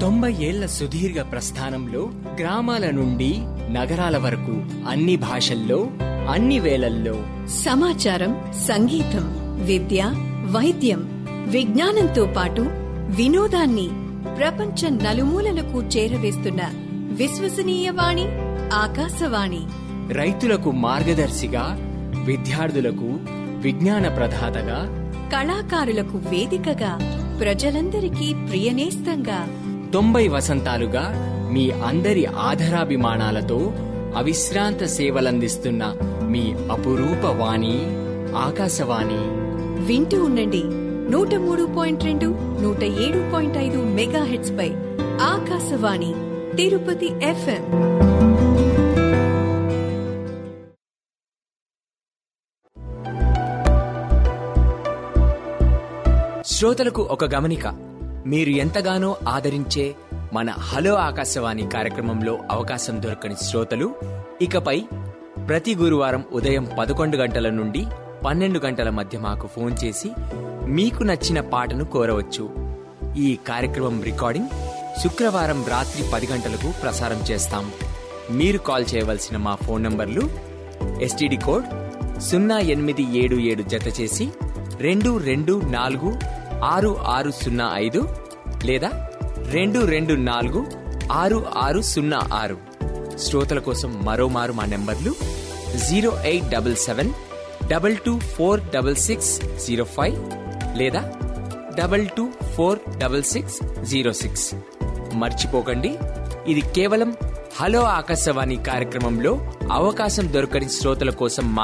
90 ఏళ్ల సుదీర్ఘ ప్రస్థానంలో గ్రామాల నుండి నగరాల వరకు అన్ని భాషల్లో అన్ని వేళల్లో సమాచారం, సంగీతం, విద్య, వైద్యం, విజ్ఞానంతో పాటు వినోదాన్ని ప్రపంచ నలుమూలలకు చేరవేస్తున్న విశ్వసనీయ వాణి ఆకాశవాణి. రైతులకు మార్గదర్శిగా, విద్యార్థులకు విజ్ఞాన ప్రదాతగా, కళాకారులకు వేదికగా, ప్రజలందరికీ ప్రియనేస్తంగా 90 వసంతాలుగా మీ అందరి ఆధరాభిమానాలతో అవిశ్రాంత సేవలందిస్తున్న మీ అపురూప వాణి ఆకాశవాణి. వింటూ ఉండండి 103.2, 107.5 మెగాహెర్ట్జ్ పై ఆకాశవాణి తిరుపతి FM. శ్రోతలకు ఒక గమనిక. మీరు ఎంతగానో ఆదరించే మన హలో ఆకాశవాణి కార్యక్రమంలో అవకాశం దొరకని శ్రోతలు ఇకపై ప్రతి గురువారం ఉదయం 11 గంటల నుండి 12 గంటల మధ్య మాకు ఫోన్ చేసి మీకు నచ్చిన పాటను కోరవచ్చు. ఈ కార్యక్రమం రికార్డింగ్ శుక్రవారం రాత్రి 10 గంటలకు ప్రసారం చేస్తాం. మీరు కాల్ చేయవలసిన మా ఫోన్ నంబర్లు STD కోడ్ 0877 జత చేసి 2246605 లేదా 2246606. శ్రోతల కోసం మరోమారు మా నెంబర్లు 087722466605 లేదా 22466606. మర్చిపోకండి, ఇది కేవలం హలో ఆకాశవాణి కార్యక్రమంలో అవకాశం దొరకని శ్రోతల కోసం